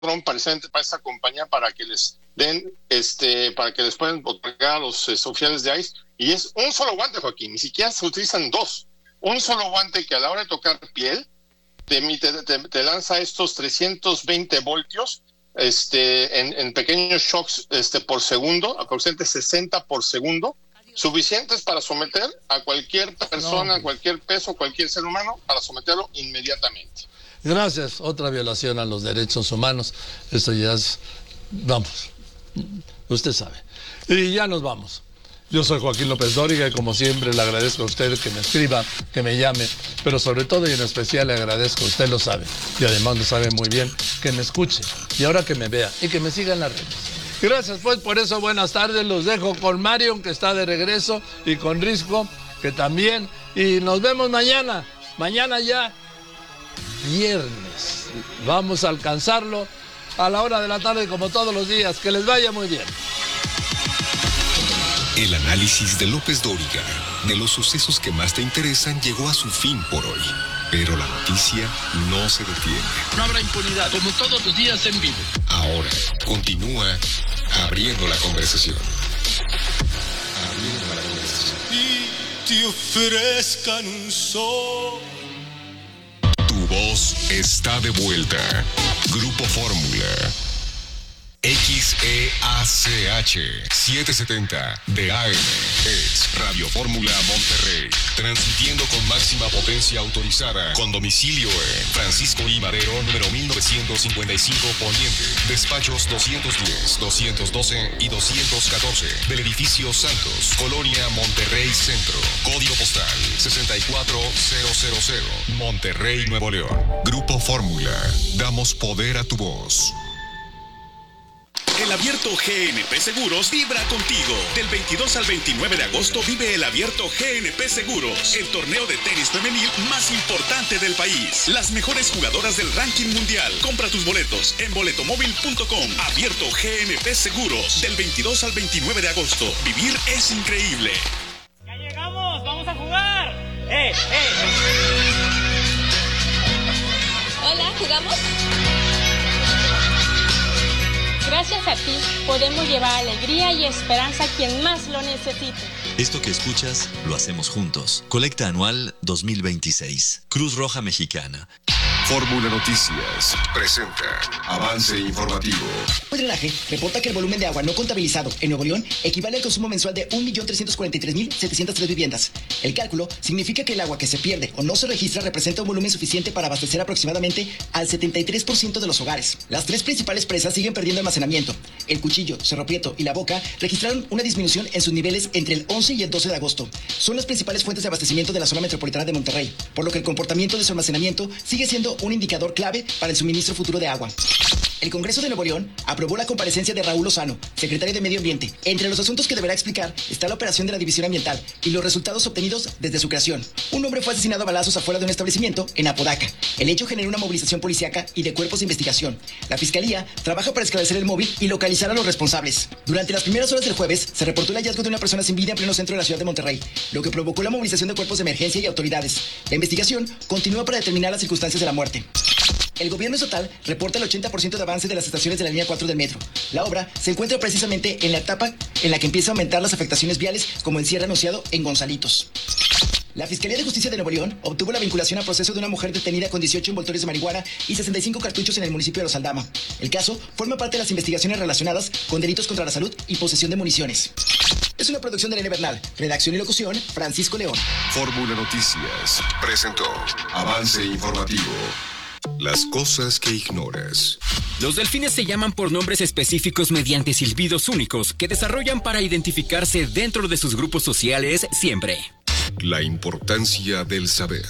padrón precisamente para esta compañía para que les den, para que les puedan otorgar a los oficiales de ICE. Y es un solo guante, Joaquín, ni siquiera se utilizan dos. Un solo guante que a la hora de tocar piel te lanza estos 320 voltios en pequeños shocks por segundo, aproximadamente 60 por segundo, suficientes para someter a cualquier persona, cualquier peso, cualquier ser humano, para someterlo inmediatamente. Gracias. Otra violación a los derechos humanos. Esto ya es... Vamos, usted sabe. Y ya nos vamos. Yo soy Joaquín López Dóriga y como siempre le agradezco a usted que me escriba, que me llame, pero sobre todo y en especial le agradezco, usted lo sabe, y además lo sabe muy bien, que me escuche y ahora que me vea y que me siga en las redes. Gracias pues por eso, buenas tardes, los dejo con Marion que está de regreso y con Risco que también, y nos vemos mañana ya viernes, vamos a alcanzarlo a la hora de la tarde como todos los días, que les vaya muy bien. El análisis de López Dóriga de los sucesos que más te interesan llegó a su fin por hoy. Pero la noticia no se detiene. No habrá impunidad, como todos los días en vivo. Ahora, continúa abriendo la conversación. Y te ofrezcan un sol. Tu voz está de vuelta. Grupo Fórmula. XEACH 770 de AM es Radio Fórmula Monterrey, transmitiendo con máxima potencia autorizada, con domicilio en Francisco I. Madero, número 1955 Poniente, despachos 210, 212 y 214 del edificio Santos, Colonia Monterrey Centro, código postal 64000, Monterrey, Nuevo León. Grupo Fórmula, damos poder a tu voz. El Abierto GNP Seguros vibra contigo. Del 22 al 29 de agosto vive el Abierto GNP Seguros, el torneo de tenis femenil más importante del país. Las mejores jugadoras del ranking mundial. Compra tus boletos en boletomóvil.com. Abierto GNP Seguros, del 22 al 29 de agosto. Vivir es increíble. ¡Ya llegamos! ¡Vamos a jugar! Hola, ¿jugamos? Gracias a ti, podemos llevar alegría y esperanza a quien más lo necesite. Esto que escuchas, lo hacemos juntos. Colecta anual 2026. Cruz Roja Mexicana. Fórmula Noticias presenta avance informativo. El drenaje reporta que el volumen de agua no contabilizado en Nuevo León equivale al consumo mensual de 1.343.703 viviendas. El cálculo significa que el agua que se pierde o no se registra representa un volumen suficiente para abastecer aproximadamente al 73% de los hogares. Las tres principales presas siguen perdiendo almacenamiento. El Cuchillo, Cerro Prieto y La Boca registraron una disminución en sus niveles entre el 11 y el 12 de agosto. Son las principales fuentes de abastecimiento de la zona metropolitana de Monterrey, por lo que el comportamiento de su almacenamiento sigue siendo un indicador clave para el suministro futuro de agua. El Congreso de Nuevo León aprobó la comparecencia de Raúl Lozano, secretario de Medio Ambiente. Entre los asuntos que deberá explicar está la operación de la División Ambiental y los resultados obtenidos desde su creación. Un hombre fue asesinado a balazos afuera de un establecimiento en Apodaca. El hecho generó una movilización policíaca y de cuerpos de investigación. La Fiscalía trabaja para esclarecer el móvil y localizar a los responsables. Durante las primeras horas del jueves se reportó el hallazgo de una persona sin vida en pleno centro de la ciudad de Monterrey, lo que provocó la movilización de cuerpos de emergencia y autoridades. La investigación continúa para determinar las circunstancias de la muerte. El gobierno estatal reporta el 80% de avance de las estaciones de la línea 4 del metro. La obra se encuentra precisamente en la etapa en la que empieza a aumentar las afectaciones viales, como el cierre anunciado en Gonzalitos. La Fiscalía de Justicia de Nuevo León obtuvo la vinculación a proceso de una mujer detenida con 18 envoltorios de marihuana y 65 cartuchos en el municipio de Los Aldama. El caso forma parte de las investigaciones relacionadas con delitos contra la salud y posesión de municiones. Es una producción de Elena Bernal. Redacción y locución, Francisco León. Fórmula Noticias presentó avance informativo. Las cosas que ignoras. Los delfines se llaman por nombres específicos mediante silbidos únicos que desarrollan para identificarse dentro de sus grupos sociales siempre. La importancia del saber.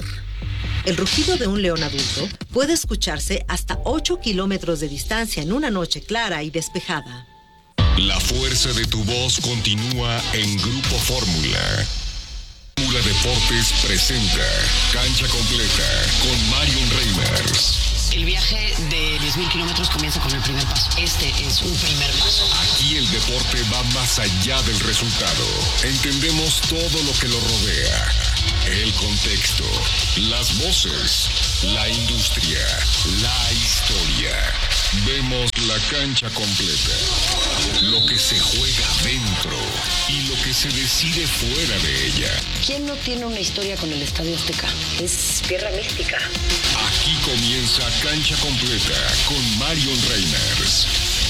El rugido de un león adulto puede escucharse hasta 8 kilómetros de distancia en una noche clara y despejada. La fuerza de tu voz continúa en Grupo Fórmula. Fórmula Deportes presenta Cancha Completa con Marion Reimers. El viaje de 10.000 kilómetros comienza con el primer paso. Este es un primer paso. Aquí el deporte va más allá del resultado. Entendemos todo lo que lo rodea. El contexto, las voces, la industria, la historia. Vemos la cancha completa. Lo que se juega dentro y lo que se decide fuera de ella. ¿Quién no tiene una historia con el Estadio Azteca? Es tierra mística. Aquí comienza Cancha Completa con Marion Reimers.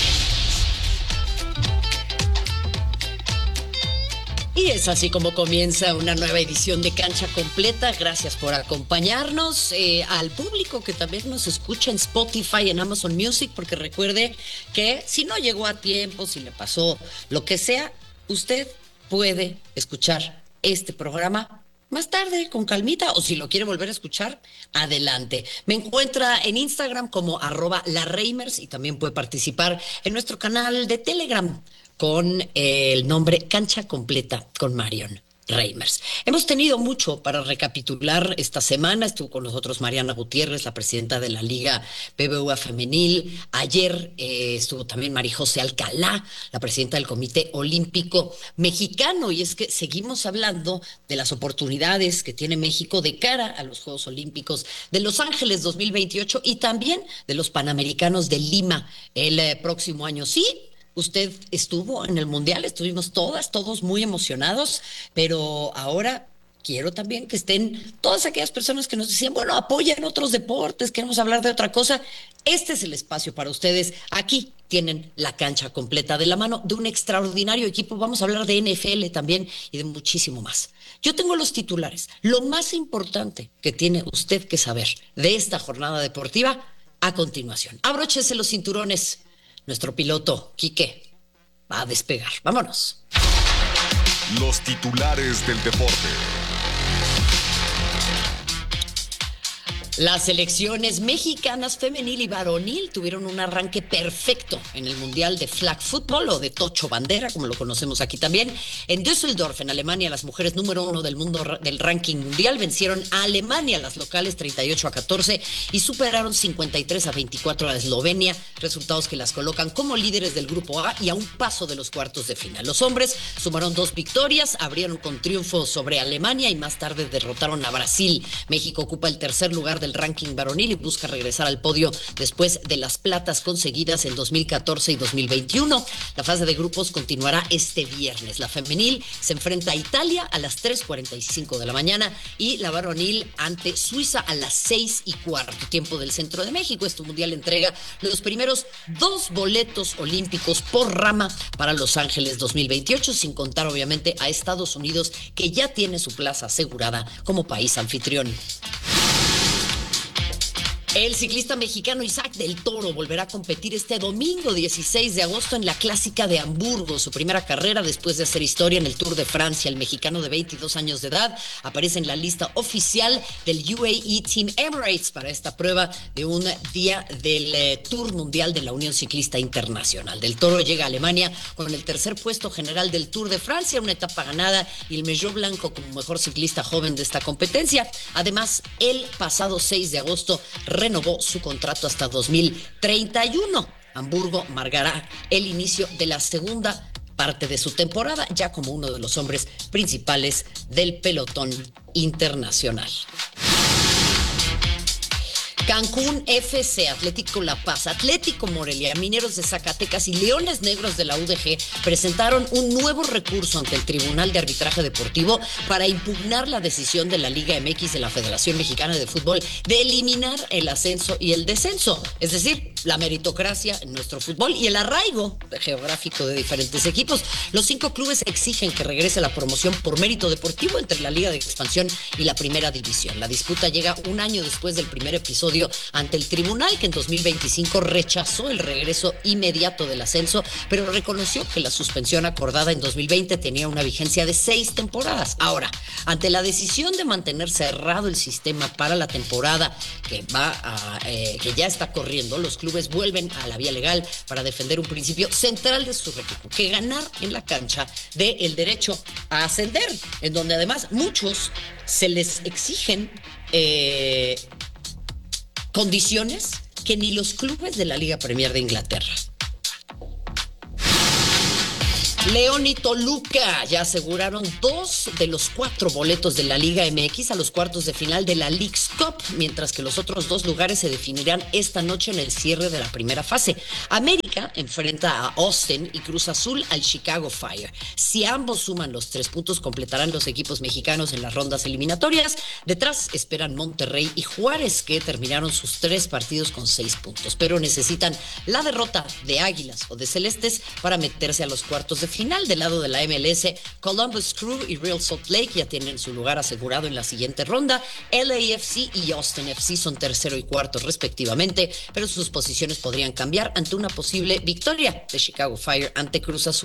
Y es así como comienza una nueva edición de Cancha Completa. Gracias por acompañarnos. Al público que también nos escucha en Spotify, en Amazon Music, porque recuerde que si no llegó a tiempo, si le pasó lo que sea, usted puede escuchar este programa más tarde, con calmita, o si lo quiere volver a escuchar, adelante. Me encuentra en Instagram como @lareimers y también puede participar en nuestro canal de Telegram con el nombre Cancha Completa con Marion Reimers. Hemos tenido mucho para recapitular esta semana. Estuvo con nosotros Mariana Gutiérrez, la presidenta de la Liga BBVA Femenil. Ayer estuvo también María José Alcalá, la presidenta del Comité Olímpico Mexicano. Y es que seguimos hablando de las oportunidades que tiene México de cara a los Juegos Olímpicos de Los Ángeles 2028 y también de los Panamericanos de Lima el próximo año. Sí, usted estuvo en el Mundial, estuvimos todos muy emocionados, pero ahora quiero también que estén todas aquellas personas que nos decían, bueno, apoyan otros deportes, queremos hablar de otra cosa. Este es el espacio para ustedes. Aquí tienen la cancha completa de la mano de un extraordinario equipo. Vamos a hablar de NFL también y de muchísimo más. Yo tengo los titulares. Lo más importante que tiene usted que saber de esta jornada deportiva a continuación. Abróchese los cinturones. Nuestro piloto, Quique, va a despegar. Vámonos. Los titulares del deporte. Las selecciones mexicanas femenil y varonil tuvieron un arranque perfecto en el Mundial de Flag Football o de Tocho Bandera, como lo conocemos aquí también. En Düsseldorf, en Alemania, las mujeres número 1 del mundo del ranking mundial vencieron a Alemania, las locales 38-14 y superaron 53-24 a Eslovenia, resultados que las colocan como líderes del grupo A y a un paso de los cuartos de final. Los hombres sumaron 2 victorias, abrieron con triunfo sobre Alemania y más tarde derrotaron a Brasil. México ocupa el tercer lugar del ranking varonil y busca regresar al podio después de las platas conseguidas en 2014 y 2021. La fase de grupos continuará este viernes. La femenil se enfrenta a Italia a las 3:45 de la mañana y la varonil ante Suiza a las 6:15, tiempo del centro de México. Este mundial entrega los primeros 2 boletos olímpicos por rama para Los Ángeles 2028, sin contar obviamente a Estados Unidos, que ya tiene su plaza asegurada como país anfitrión. El ciclista mexicano Isaac del Toro volverá a competir este domingo 16 de agosto en la Clásica de Hamburgo, su primera carrera después de hacer historia en el Tour de Francia. El mexicano de 22 años de edad aparece en la lista oficial del UAE Team Emirates para esta prueba de un día del Tour Mundial de la Unión Ciclista Internacional. Del Toro llega a Alemania con el tercer puesto general del Tour de Francia, una etapa ganada y el Maillot Blanco como mejor ciclista joven de esta competencia. Además, el pasado 6 de agosto renovó su contrato hasta 2031. Hamburgo marcará el inicio de la segunda parte de su temporada, ya como uno de los hombres principales del pelotón internacional. Cancún FC, Atlético La Paz, Atlético Morelia, Mineros de Zacatecas y Leones Negros de la UDG presentaron un nuevo recurso ante el Tribunal de Arbitraje Deportivo para impugnar la decisión de la Liga MX de la Federación Mexicana de Fútbol de eliminar el ascenso y el descenso, es decir, la meritocracia en nuestro fútbol y el arraigo geográfico de diferentes equipos. Los 5 clubes exigen que regrese la promoción por mérito deportivo entre la Liga de Expansión y la Primera División. La disputa llega un año después del primer episodio ante el tribunal, que en 2025 rechazó el regreso inmediato del ascenso, pero reconoció que la suspensión acordada en 2020 tenía una vigencia de 6 temporadas. Ahora, ante la decisión de mantener cerrado el sistema para la temporada que ya está corriendo, los clubes vuelven a la vía legal para defender un principio central de su equipo, que ganar en la cancha del derecho a ascender, en donde además muchos se les exigen condiciones que ni los clubes de la Liga Premier de Inglaterra. León y Toluca ya aseguraron 2 de los 4 boletos de la Liga MX a los cuartos de final de la Leagues Cup, mientras que los otros 2 lugares se definirán esta noche en el cierre de la primera fase. América enfrenta a Austin y Cruz Azul al Chicago Fire. Si ambos suman los 3 puntos, completarán los equipos mexicanos en las rondas eliminatorias. Detrás esperan Monterrey y Juárez, que terminaron sus 3 partidos con 6 puntos, pero necesitan la derrota de Águilas o de Celestes para meterse a los cuartos de final. Del lado de la MLS, Columbus Crew y Real Salt Lake ya tienen su lugar asegurado en la siguiente ronda. LAFC y Austin FC son tercero y cuarto respectivamente, pero sus posiciones podrían cambiar ante una posible victoria de Chicago Fire ante Cruz Azul.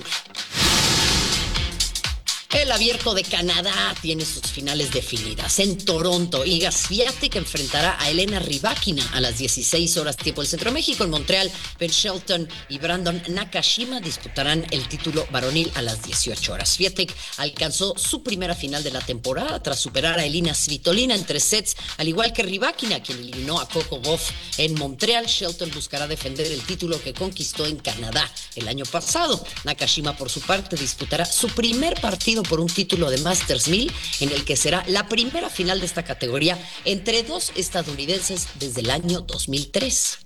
El Abierto de Canadá tiene sus finales definidas. En Toronto, Iga Swiatek enfrentará a Elena Rybakina a las 16 horas tiempo del Centro de México. En Montreal, Ben Shelton y Brandon Nakashima disputarán el título varonil a las 18 horas. Swiatek alcanzó su primera final de la temporada tras superar a Elina Svitolina en 3 sets, al igual que Rybakina, quien eliminó a Coco Gauff en Montreal. Shelton buscará defender el título que conquistó en Canadá el año pasado. Nakashima, por su parte, disputará su primer partido por un título de Masters 1000, en el que será la primera final de esta categoría entre 2 estadounidenses desde el año 2003.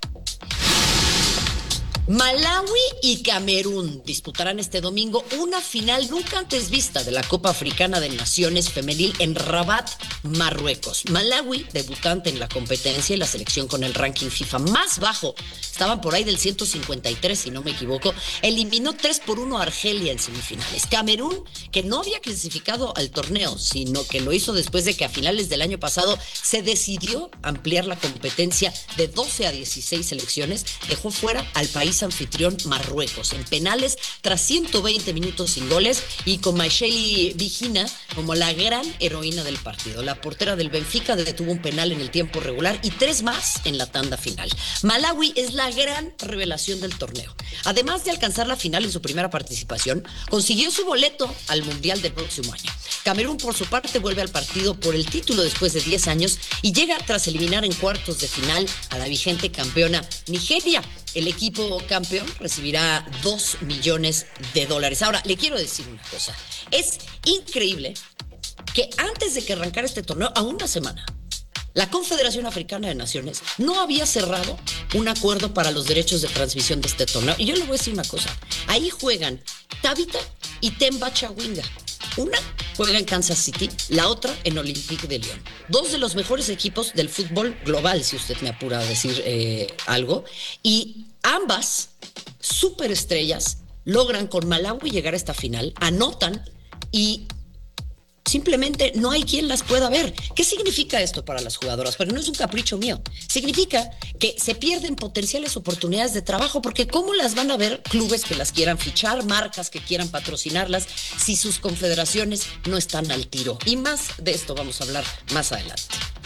Malawi y Camerún disputarán este domingo una final nunca antes vista de la Copa Africana de Naciones Femenil en Rabat, Marruecos. Malawi, debutante en la competencia y la selección con el ranking FIFA más bajo, estaban por ahí del 153 si no me equivoco, eliminó 3-1 a Argelia en semifinales. Camerún, que no había clasificado al torneo, sino que lo hizo después de que a finales del año pasado se decidió ampliar la competencia de 12 a 16 selecciones, dejó fuera al país anfitrión Marruecos en penales tras 120 minutos sin goles y con Maisheli Vigina como la gran heroína del partido. La portera del Benfica detuvo un penal en el tiempo regular y 3 más en la tanda final. Malawi es la gran revelación del torneo. Además de alcanzar la final en su primera participación, consiguió su boleto al Mundial del próximo año. Camerún, por su parte, vuelve al partido por el título después de 10 años y llega tras eliminar en cuartos de final a la vigente campeona Nigeria. El equipo campeón recibirá $2 millones. Ahora, le quiero decir una cosa. Es increíble que antes de que arrancara este torneo, a una semana, la Confederación Africana de Naciones no había cerrado un acuerdo para los derechos de transmisión de este torneo. Y yo le voy a decir una cosa. Ahí juegan Tabitha y Themba Chawinga. Una juega en Kansas City, la otra en Olympique de Lyon. 2 de los mejores equipos del fútbol global, si usted me apura a decir algo. Y ambas superestrellas logran con Malawi llegar a esta final, anotan y simplemente no hay quien las pueda ver. ¿Qué significa esto para las jugadoras? Porque no es un capricho mío. Significa que se pierden potenciales oportunidades de trabajo, porque ¿cómo las van a ver clubes que las quieran fichar, marcas que quieran patrocinarlas, si sus confederaciones no están al tiro? Y más de esto vamos a hablar más adelante.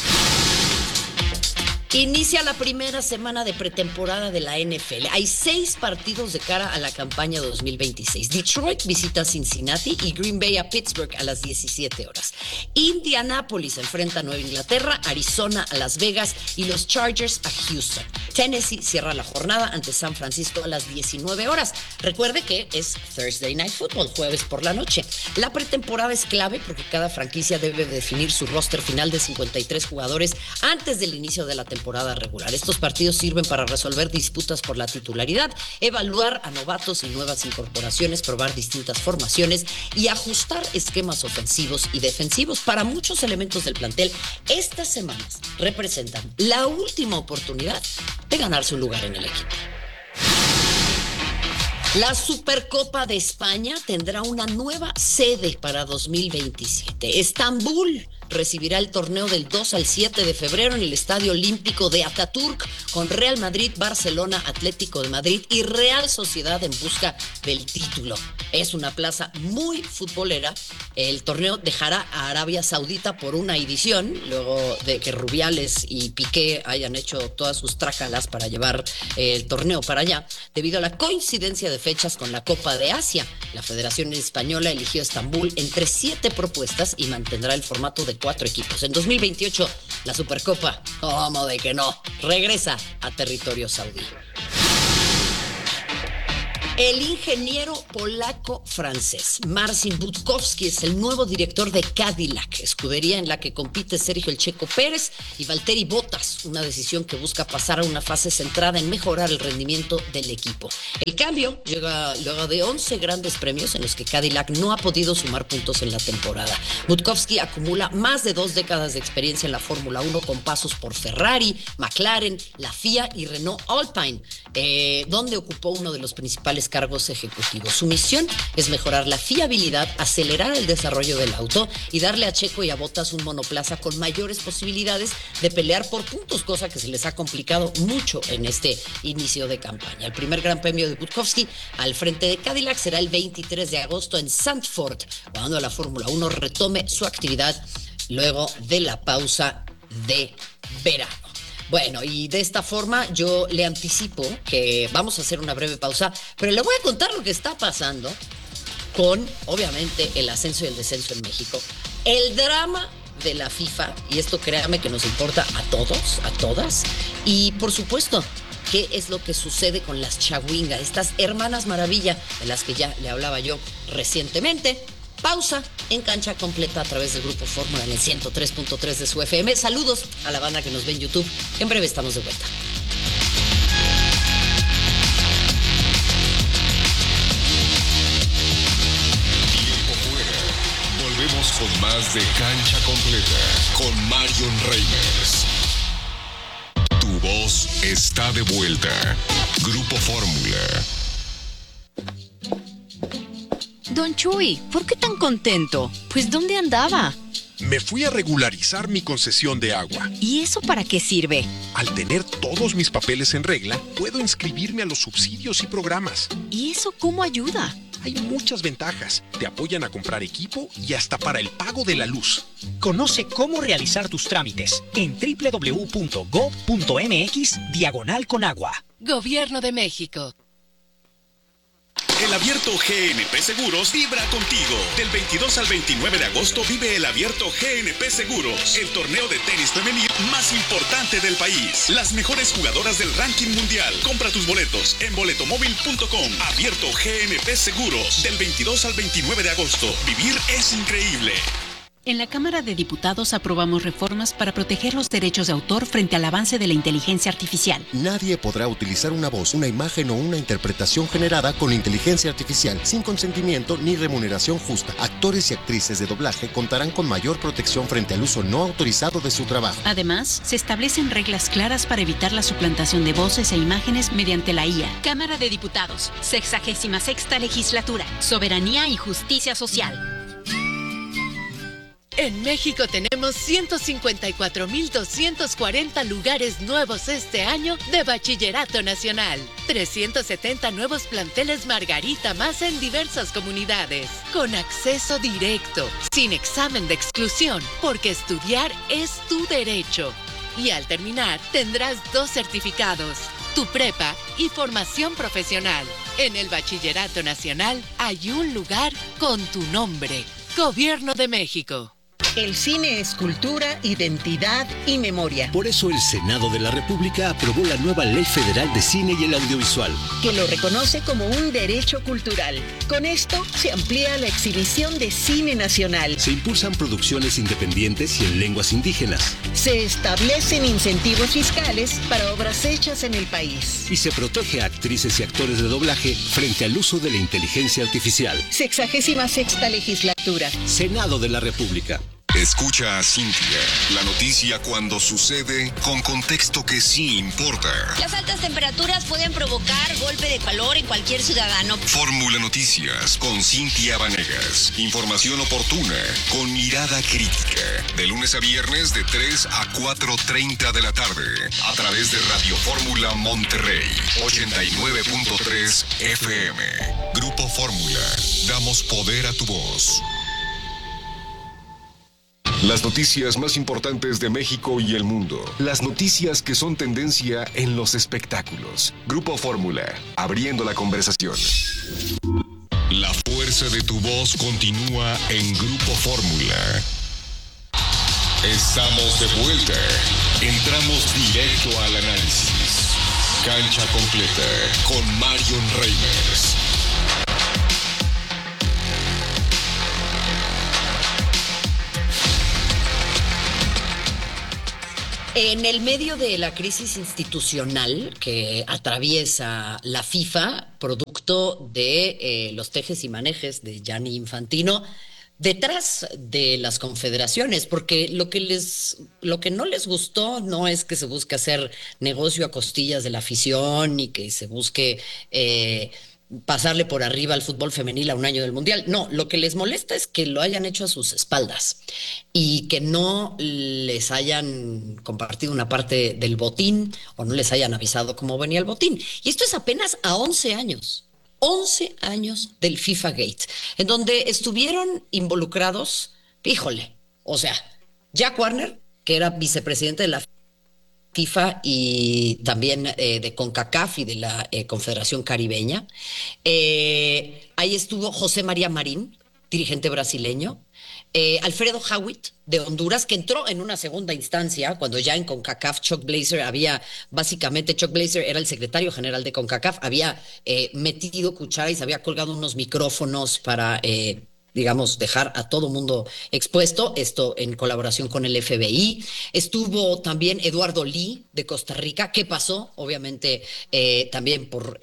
Inicia la primera semana de pretemporada de la NFL. Hay 6 partidos de cara a la campaña 2026. Detroit visita a Cincinnati y Green Bay a Pittsburgh a las 17 horas. Indianapolis enfrenta a Nueva Inglaterra, Arizona a Las Vegas y los Chargers a Houston. Tennessee cierra la jornada ante San Francisco a las 19 horas. Recuerde que es Thursday Night Football, jueves por la noche. La pretemporada es clave porque cada franquicia debe definir su roster final de 53 jugadores antes del inicio de la temporada regular. Estos partidos sirven para resolver disputas por la titularidad, evaluar a novatos y nuevas incorporaciones, probar distintas formaciones y ajustar esquemas ofensivos y defensivos. Para muchos elementos del plantel, estas semanas representan la última oportunidad de ganar su lugar en el equipo. La Supercopa de España tendrá una nueva sede para 2027. Estambul recibirá el torneo del 2 al 7 de febrero en el Estadio Olímpico de Ataturk, con Real Madrid, Barcelona, Atlético de Madrid y Real Sociedad en busca del título. Es una plaza muy futbolera. El torneo dejará a Arabia Saudita por una edición, luego de que Rubiales y Piqué hayan hecho todas sus trácalas para llevar el torneo para allá, debido a la coincidencia de fechas con la Copa de Asia. La Federación Española eligió Estambul entre 7 propuestas y mantendrá el formato de 4 equipos. En 2028, la Supercopa, ¿cómo de que no?, regresa a territorio saudí. El ingeniero polaco-francés Marcin Budkowski es el nuevo director de Cadillac, escudería en la que compite Sergio El Checo Pérez y Valtteri Bottas, una decisión que busca pasar a una fase centrada en mejorar el rendimiento del equipo. El cambio llega luego de 11 grandes premios en los que Cadillac no ha podido sumar puntos en la temporada. Budkowski acumula más de 2 décadas de experiencia en la Fórmula 1 con pasos por Ferrari, McLaren, la FIA y Renault Alpine, donde ocupó uno de los principales cargos ejecutivos. Su misión es mejorar la fiabilidad, acelerar el desarrollo del auto y darle a Checo y a Bottas un monoplaza con mayores posibilidades de pelear por puntos, cosa que se les ha complicado mucho en este inicio de campaña. El primer gran premio de Budkowski al frente de Cadillac será el 23 de agosto en Zandvoort, cuando la Fórmula 1 retome su actividad luego de la pausa de verano. Bueno, y de esta forma yo le anticipo que vamos a hacer una breve pausa, pero le voy a contar lo que está pasando con, obviamente, el ascenso y el descenso en México. El drama de la FIFA, y esto créame que nos importa a todos, a todas, y por supuesto, qué es lo que sucede con las Chawinga, estas hermanas maravilla de las que ya le hablaba yo recientemente. Pausa en Cancha Completa a través del Grupo Fórmula en el 103.3 de su FM. Saludos a la banda que nos ve en YouTube. En breve estamos de vuelta. Tiempo fuera. Volvemos con más de Cancha Completa con Marion Reimers. Tu voz está de vuelta. Grupo Fórmula. Don Chuy, ¿por qué tan contento? Pues ¿dónde andaba? Me fui a regularizar mi concesión de agua. ¿Y eso para qué sirve? Al tener todos mis papeles en regla, puedo inscribirme a los subsidios y programas. ¿Y eso cómo ayuda? Hay muchas ventajas. Te apoyan a comprar equipo y hasta para el pago de la luz. Conoce cómo realizar tus trámites en www.gov.mx/Conagua. Gobierno de México. El Abierto GNP Seguros vibra contigo. Del 22 al 29 de agosto vive el Abierto GNP Seguros, el torneo de tenis femenil más importante del país. Las mejores jugadoras del ranking mundial. Compra tus boletos en boletomóvil.com. Abierto GNP Seguros, del 22 al 29 de agosto. Vivir es increíble. En la Cámara de Diputados aprobamos reformas para proteger los derechos de autor frente al avance de la inteligencia artificial. Nadie podrá utilizar una voz, una imagen o una interpretación generada con inteligencia artificial sin consentimiento ni remuneración justa. Actores y actrices de doblaje contarán con mayor protección frente al uso no autorizado de su trabajo. Además, se establecen reglas claras para evitar la suplantación de voces e imágenes mediante la IA. Cámara de Diputados, 66ª Legislatura, Soberanía y Justicia Social. En México tenemos 154,240 lugares nuevos este año de Bachillerato Nacional. 370 nuevos planteles Margarita más en diversas comunidades. Con acceso directo, sin examen de exclusión, porque estudiar es tu derecho. Y al terminar, tendrás 2 certificados, tu prepa y formación profesional. En el Bachillerato Nacional hay un lugar con tu nombre. Gobierno de México. El cine es cultura, identidad y memoria. Por eso el Senado de la República aprobó la nueva Ley Federal de Cine y el Audiovisual, que lo reconoce como un derecho cultural. Con esto se amplía la exhibición de cine nacional. Se impulsan producciones independientes y en lenguas indígenas. Se establecen incentivos fiscales para obras hechas en el país. Y se protege a actrices y actores de doblaje frente al uso de la inteligencia artificial. 66ª Legislatura. Senado de la República. Escucha a Cintia, la noticia cuando sucede con contexto que sí importa. Las altas temperaturas pueden provocar golpe de calor en cualquier ciudadano. Fórmula Noticias con Cintia Vanegas. Información oportuna con mirada crítica. De lunes a viernes de 3 a 4:30 de la tarde. A través de Radio Fórmula Monterrey 89.3 FM. Grupo Fórmula. Damos poder a tu voz. Las noticias más importantes de México y el mundo. Las noticias que son tendencia en los espectáculos. Grupo Fórmula, abriendo la conversación. La fuerza de tu voz continúa en Grupo Fórmula. Estamos de vuelta. Entramos directo al análisis. Cancha Completa con Marion Reimers. En el medio de la crisis institucional que atraviesa la FIFA, producto de los tejes y manejes de Gianni Infantino, detrás de las confederaciones, porque lo que no les gustó no es que se busque hacer negocio a costillas de la afición y que se busque pasarle por arriba al fútbol femenil a un año del Mundial. No, lo que les molesta es que lo hayan hecho a sus espaldas y que no les hayan compartido una parte del botín o no les hayan avisado cómo venía el botín. Y esto es apenas a 11 años. 11 años del FIFA Gate, en donde estuvieron involucrados, híjole, o sea, Jack Warner, que era vicepresidente de la FIFA y también de CONCACAF y de la Confederación Caribeña. Ahí estuvo José María Marín, dirigente brasileño. Alfredo Howitt, de Honduras, que entró en una segunda instancia, cuando ya en CONCACAF Chuck Blazer era el secretario general de CONCACAF, había metido cuchara y se había colgado unos micrófonos para, dejar a todo mundo expuesto, esto en colaboración con el FBI. Estuvo también Eduardo Lee, de Costa Rica. ¿Qué pasó? Obviamente también por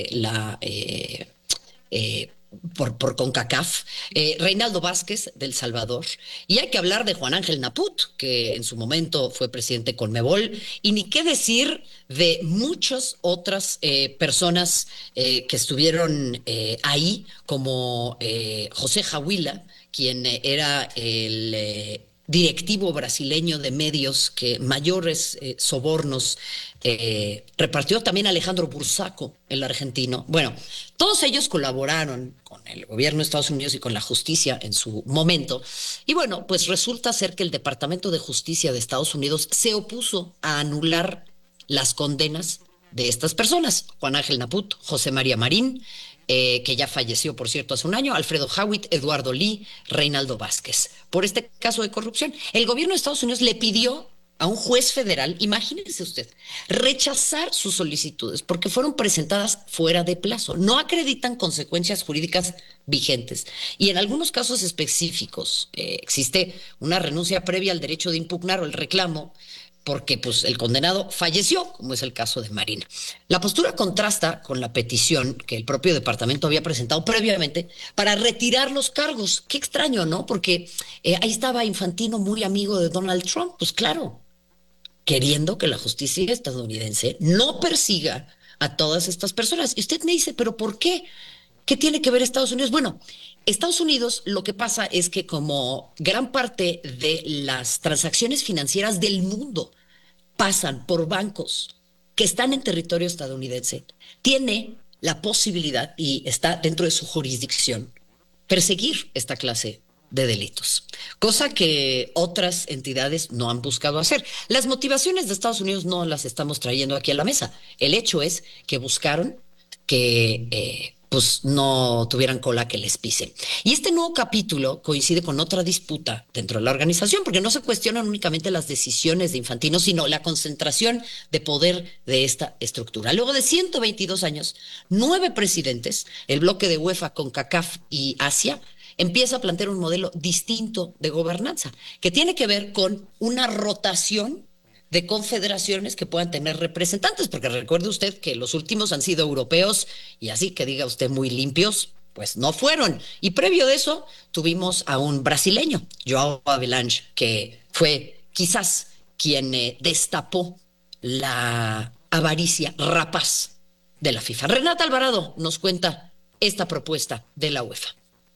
por CONCACAF, Reinaldo Vázquez del Salvador, y hay que hablar de Juan Ángel Naput, que en su momento fue presidente de Conmebol, y ni qué decir de muchas otras personas que estuvieron ahí, como José Jahuila, quien era el directivo brasileño de medios que mayores sobornos repartió, también Alejandro Bursaco, el argentino. Bueno, todos ellos colaboraron con el gobierno de Estados Unidos y con la justicia en su momento. Y bueno, pues resulta ser que el Departamento de Justicia de Estados Unidos se opuso a anular las condenas de estas personas. Juan Ángel Naput, José María Marín, que ya falleció, por cierto, hace un año, Alfredo Howitt, Eduardo Lee, Reinaldo Vázquez, por este caso de corrupción. El gobierno de Estados Unidos le pidió a un juez federal, imagínense usted, rechazar sus solicitudes porque fueron presentadas fuera de plazo, no acreditan consecuencias jurídicas vigentes y en algunos casos específicos existe una renuncia previa al derecho de impugnar o el reclamo porque pues el condenado falleció, como es el caso de Marín. La postura contrasta con la petición que el propio departamento había presentado previamente para retirar los cargos. Qué extraño, ¿no? Porque ahí estaba Infantino, muy amigo de Donald Trump, pues claro, queriendo que la justicia estadounidense no persiga a todas estas personas. Y usted me dice, ¿pero por qué? ¿Qué tiene que ver Estados Unidos? Bueno, Estados Unidos lo que pasa es que como gran parte de las transacciones financieras del mundo pasan por bancos que están en territorio estadounidense, tiene la posibilidad, y está dentro de su jurisdicción, perseguir esta clase de delitos, cosa que otras entidades no han buscado hacer. Las motivaciones de Estados Unidos no las estamos trayendo aquí a la mesa. El hecho es que buscaron que pues no tuvieran cola que les pise. Y este nuevo capítulo coincide con otra disputa dentro de la organización, porque no se cuestionan únicamente las decisiones de Infantino, sino la concentración de poder de esta estructura. Luego de 122 años, 9 presidentes, el bloque de UEFA, CONCACAF y Asia, empieza a plantear un modelo distinto de gobernanza, que tiene que ver con una rotación de confederaciones que puedan tener representantes, porque recuerde usted que los últimos han sido europeos y así que diga usted muy limpios, pues no fueron. Y previo de eso tuvimos a un brasileño, João Havelange, que fue quizás quien destapó la avaricia rapaz de la FIFA. Renata Alvarado nos cuenta esta propuesta de la UEFA.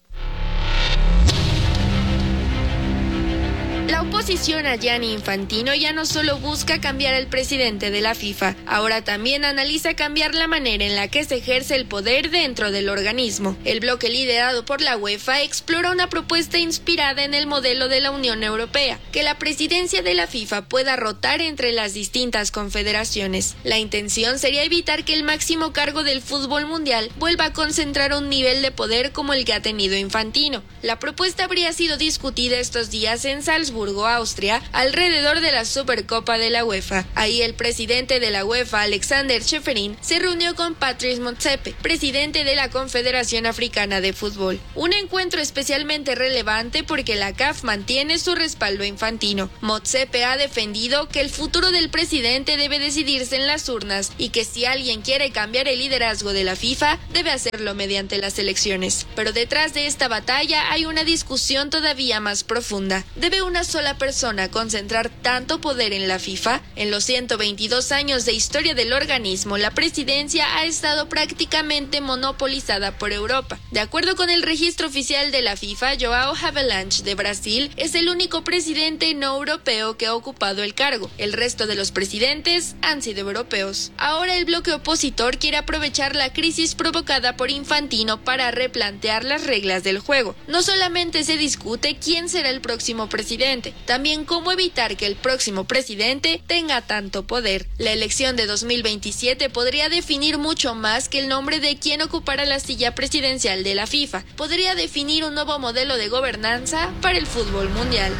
La oposición a Gianni Infantino ya no solo busca cambiar al presidente de la FIFA, ahora también analiza cambiar la manera en la que se ejerce el poder dentro del organismo. El bloque liderado por la UEFA explora una propuesta inspirada en el modelo de la Unión Europea, que la presidencia de la FIFA pueda rotar entre las distintas confederaciones. La intención sería evitar que el máximo cargo del fútbol mundial vuelva a concentrar un nivel de poder como el que ha tenido Infantino. La propuesta habría sido discutida estos días en Salzburgo Salzburgo, Austria, alrededor de la Supercopa de la UEFA. Ahí el presidente de la UEFA, Alexander Ceferin, se reunió con Patrice Motsepe, presidente de la Confederación Africana de Fútbol. Un encuentro especialmente relevante porque la CAF mantiene su respaldo a Infantino. Motsepe ha defendido que el futuro del presidente debe decidirse en las urnas y que si alguien quiere cambiar el liderazgo de la FIFA, debe hacerlo mediante las elecciones. Pero detrás de esta batalla hay una discusión todavía más profunda. ¿Debe una sola persona concentrar tanto poder en la FIFA? En los 122 años de historia del organismo, la presidencia ha estado prácticamente monopolizada por Europa. De acuerdo con el registro oficial de la FIFA, João Havelange de Brasil es el único presidente no europeo que ha ocupado el cargo. El resto de los presidentes han sido europeos. Ahora el bloque opositor quiere aprovechar la crisis provocada por Infantino para replantear las reglas del juego. No solamente se discute quién será el próximo presidente, también cómo evitar que el próximo presidente tenga tanto poder. La elección de 2027 podría definir mucho más que el nombre de quien ocupará la silla presidencial de la FIFA. Podría definir un nuevo modelo de gobernanza para el fútbol mundial.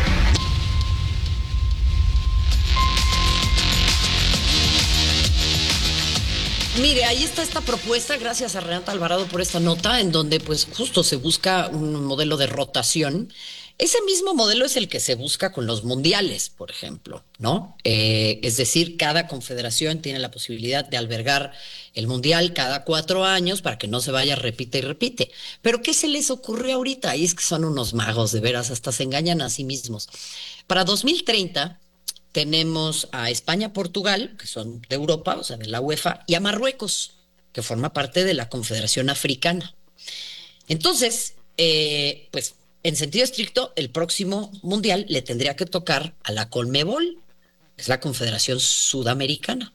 Mire, ahí está esta propuesta, gracias a Renata Alvarado por esta nota, en donde pues justo se busca un modelo de rotación. Ese mismo modelo es el que se busca con los mundiales, por ejemplo, ¿no? Es decir, cada confederación tiene la posibilidad de albergar el mundial cada 4 años para que no se vaya repite y repite. Pero ¿qué se les ocurre ahorita? Y es que son unos magos, de veras, hasta se engañan a sí mismos. Para 2030... tenemos a España, Portugal, que son de Europa, o sea, de la UEFA, y a Marruecos, que forma parte de la Confederación Africana. Entonces, pues, en sentido estricto, el próximo mundial le tendría que tocar a la Conmebol, que es la Confederación Sudamericana.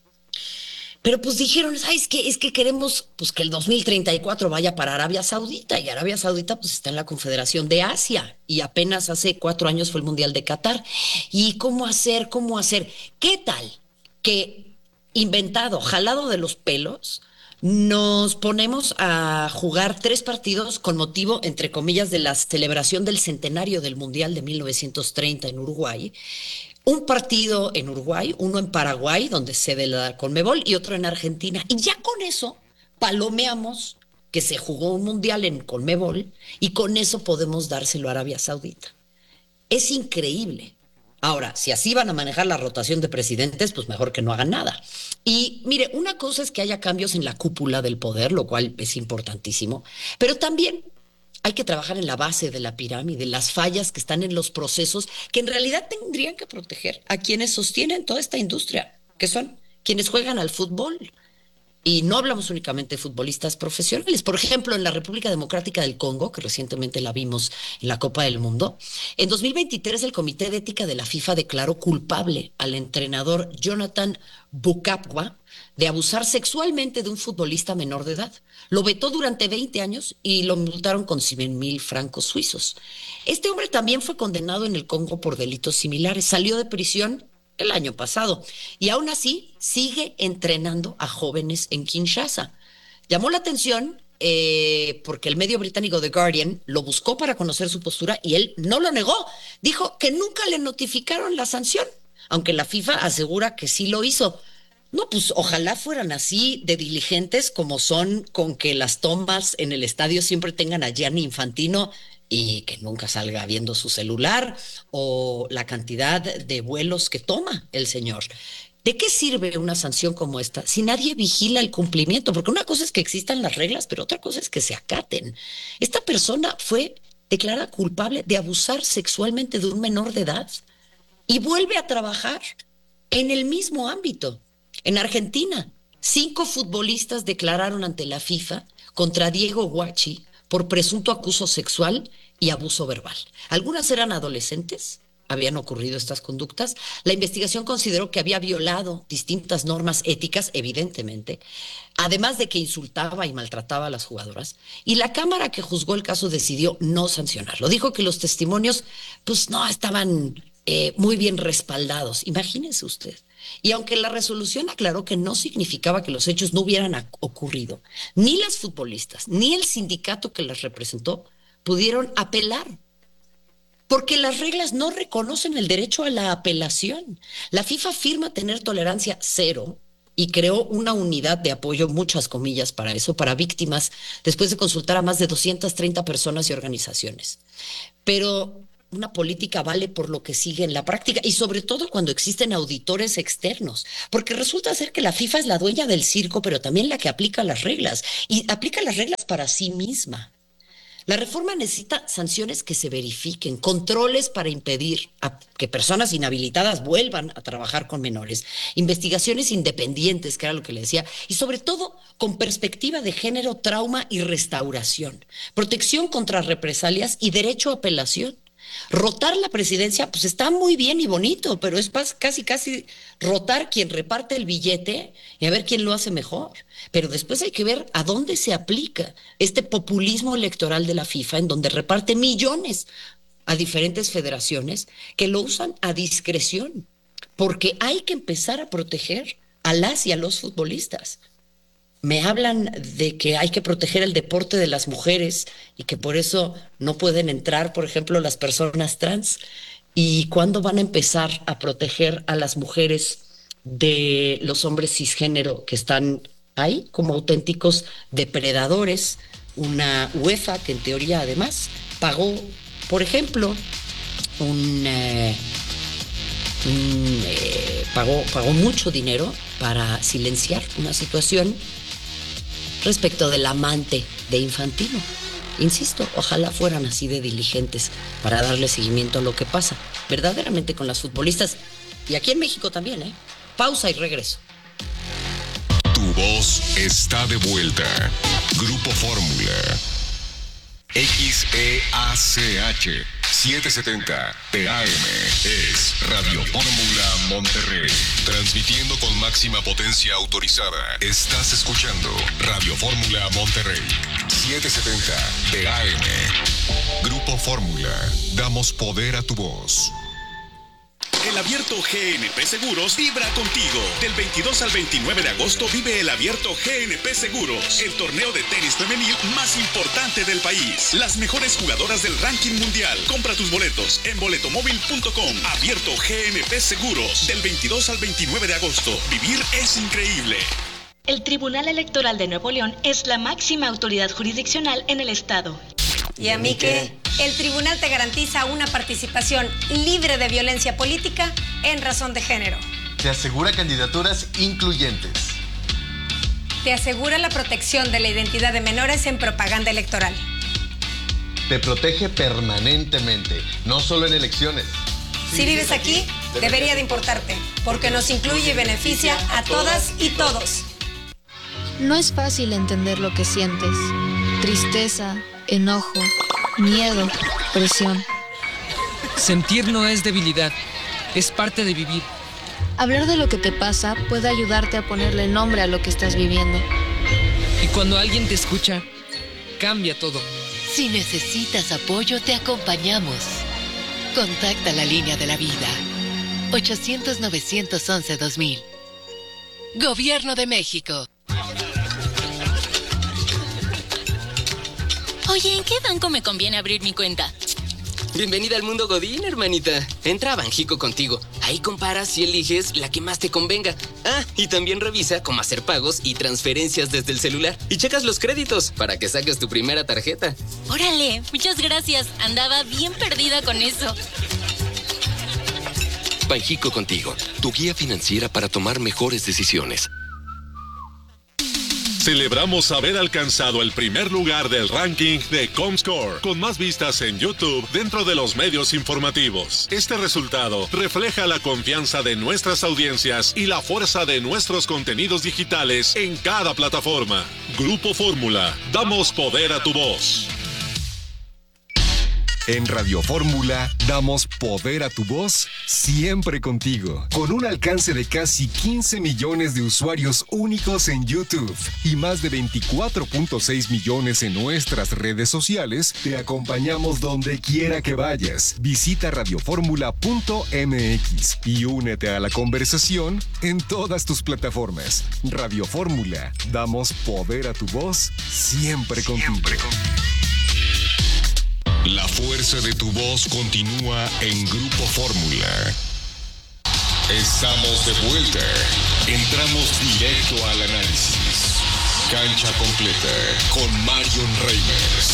Pero pues dijeron, ¿sabes qué? Es que queremos pues que el 2034 vaya para Arabia Saudita, y Arabia Saudita pues está en la Confederación de Asia, y apenas hace 4 años fue el Mundial de Qatar. ¿Y cómo hacer? ¿Qué tal que inventado, jalado de los pelos, nos ponemos a jugar 3 partidos con motivo, entre comillas, de la celebración del centenario del Mundial de 1930 en Uruguay? Un partido en Uruguay, uno en Paraguay, donde sede la Conmebol, y otro en Argentina. Y ya con eso palomeamos que se jugó un mundial en Conmebol, y con eso podemos dárselo a Arabia Saudita. Es increíble. Ahora, si así van a manejar la rotación de presidentes, pues mejor que no hagan nada. Y mire, una cosa es que haya cambios en la cúpula del poder, lo cual es importantísimo, pero también hay que trabajar en la base de la pirámide, las fallas que están en los procesos que en realidad tendrían que proteger a quienes sostienen toda esta industria, que son quienes juegan al fútbol. Y no hablamos únicamente de futbolistas profesionales. Por ejemplo, en la República Democrática del Congo, que recientemente la vimos en la Copa del Mundo, en 2023 el Comité de Ética de la FIFA declaró culpable al entrenador Jonathan Bukapwa de abusar sexualmente de un futbolista menor de edad. Lo vetó durante 20 años y lo multaron con 100,000 francos suizos. Este hombre también fue condenado en el Congo por delitos similares. Salió de prisión el año pasado y aún así sigue entrenando a jóvenes en Kinshasa. Llamó la atención porque el medio británico The Guardian lo buscó para conocer su postura y él no lo negó. Dijo que nunca le notificaron la sanción, aunque la FIFA asegura que sí lo hizo. No, pues ojalá fueran así de diligentes como son con que las tomas en el estadio siempre tengan a Gianni Infantino y que nunca salga viendo su celular, o la cantidad de vuelos que toma el señor. ¿De qué sirve una sanción como esta si nadie vigila el cumplimiento? Porque una cosa es que existan las reglas, pero otra cosa es que se acaten. Esta persona fue declarada culpable de abusar sexualmente de un menor de edad y vuelve a trabajar en el mismo ámbito. En Argentina, 5 futbolistas declararon ante la FIFA contra Diego Guachi por presunto abuso sexual y abuso verbal. Algunas eran adolescentes, habían ocurrido estas conductas. La investigación consideró que había violado distintas normas éticas, evidentemente, además de que insultaba y maltrataba a las jugadoras. Y la Cámara que juzgó el caso decidió no sancionarlo. Dijo que los testimonios, pues no estaban muy bien respaldados. Imagínese usted. Y aunque la resolución aclaró que no significaba que los hechos no hubieran ocurrido, ni las futbolistas, ni el sindicato que las representó pudieron apelar, porque las reglas no reconocen el derecho a la apelación. La FIFA afirma tener tolerancia cero y creó una unidad de apoyo, muchas comillas para eso, para víctimas, después de consultar a más de 230 personas y organizaciones. Pero una política vale por lo que sigue en la práctica y sobre todo cuando existen auditores externos, porque resulta ser que la FIFA es la dueña del circo, pero también la que aplica las reglas y aplica las reglas para sí misma. La reforma necesita sanciones que se verifiquen, controles para impedir que personas inhabilitadas vuelvan a trabajar con menores, investigaciones independientes, que era lo que le decía, y sobre todo con perspectiva de género, trauma y restauración, protección contra represalias y derecho a apelación. Rotar la presidencia, pues está muy bien y bonito, pero es casi rotar quien reparte el billete y a ver quién lo hace mejor. Pero después hay que ver a dónde se aplica este populismo electoral de la FIFA, en donde reparte millones a diferentes federaciones que lo usan a discreción, porque hay que empezar a proteger a las y a los futbolistas. Me hablan de que hay que proteger el deporte de las mujeres y que por eso no pueden entrar, por ejemplo, las personas trans. ¿Y cuándo van a empezar a proteger a las mujeres de los hombres cisgénero que están ahí como auténticos depredadores? Una UEFA que en teoría además pagó, por ejemplo, pagó mucho dinero para silenciar una situación respecto del amante de Infantino. Insisto, ojalá fueran así de diligentes para darle seguimiento a lo que pasa verdaderamente con las futbolistas y aquí en México también, ¿eh? Pausa y regreso. Tu voz está de vuelta. Grupo Fórmula. XEACH 770 TAM es Radio Fórmula Monterrey. Transmitiendo con máxima potencia autorizada. Estás escuchando Radio Fórmula Monterrey 770 TAM. Grupo Fórmula. Damos poder a tu voz. El Abierto GNP Seguros vibra contigo. Del 22 al 29 de agosto vive el Abierto GNP Seguros, el torneo de tenis femenil más importante del país. Las mejores jugadoras del ranking mundial. Compra tus boletos en boletomóvil.com. Abierto GNP Seguros, del 22 al 29 de agosto. Vivir es increíble. El Tribunal Electoral de Nuevo León es la máxima autoridad jurisdiccional en el estado. ¿Y a mí qué? El tribunal te garantiza una participación libre de violencia política en razón de género. Te asegura candidaturas incluyentes. Te asegura la protección de la identidad de menores en propaganda electoral. Te protege permanentemente, no solo en elecciones. Si vives aquí, debería de importarte, porque nos incluye y beneficia a todas y todos. No es fácil entender lo que sientes. Tristeza, enojo, miedo, presión. Sentir no es debilidad, es parte de vivir. Hablar de lo que te pasa puede ayudarte a ponerle nombre a lo que estás viviendo. Y cuando alguien te escucha, cambia todo. Si necesitas apoyo, te acompañamos. Contacta la línea de la vida. 800-911-2000. Gobierno de México. Oye, ¿en qué banco me conviene abrir mi cuenta? Bienvenida al mundo Godín, hermanita. Entra a Banjico contigo. Ahí comparas y eliges la que más te convenga. Ah, y también revisa cómo hacer pagos y transferencias desde el celular. Y checas los créditos para que saques tu primera tarjeta. Órale, muchas gracias. Andaba bien perdida con eso. Banjico contigo, tu guía financiera para tomar mejores decisiones. Celebramos haber alcanzado el primer lugar del ranking de Comscore, con más vistas en YouTube dentro de los medios informativos. Este resultado refleja la confianza de nuestras audiencias y la fuerza de nuestros contenidos digitales en cada plataforma. Grupo Fórmula, damos poder a tu voz. En Radio Fórmula damos poder a tu voz siempre contigo. Con un alcance de casi 15 millones de usuarios únicos en YouTube y más de 24.6 millones en nuestras redes sociales, te acompañamos donde quiera que vayas. Visita radioformula.mx y únete a la conversación en todas tus plataformas. Radio Fórmula, damos poder a tu voz siempre contigo. La fuerza de tu voz continúa en Grupo Fórmula. Estamos de vuelta. Entramos directo al análisis. Cancha completa con Marion Reimers.